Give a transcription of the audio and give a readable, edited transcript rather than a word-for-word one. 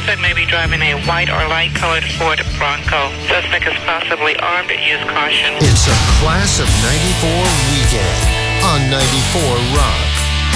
Suspect may be driving a white or light-colored Ford Bronco. Suspect is possibly armed. Use caution. It's a Class of 94 weekend on 94 Rock.